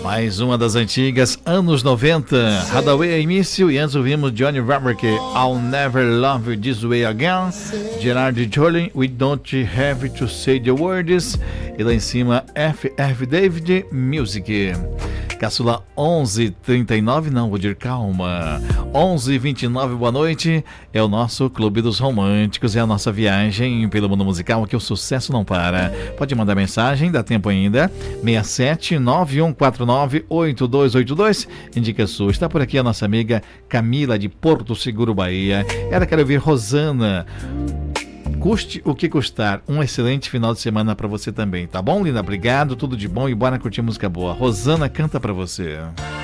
Mais uma das antigas, anos 90, Hadaway início, e antes ouvimos Johnny Rambeck, I'll Never Love You This Way Again, Gerard Joling, We Don't Have To Say The Words, e lá em cima, F.F. David, Music. Caçula 11h39, não, Wodir, calma, 11h29, boa noite, é o nosso Clube dos Românticos, é a nossa viagem pelo mundo musical, que o sucesso não para. Pode mandar mensagem, dá tempo ainda, 67-9149-8282, indica sua. Está por aqui a nossa amiga Camila de Porto Seguro, Bahia. Ela quer ouvir Rosana. Custe o que custar. Um excelente final de semana pra você também, tá bom, linda? Obrigado, tudo de bom e bora curtir música boa. Rosana canta pra você.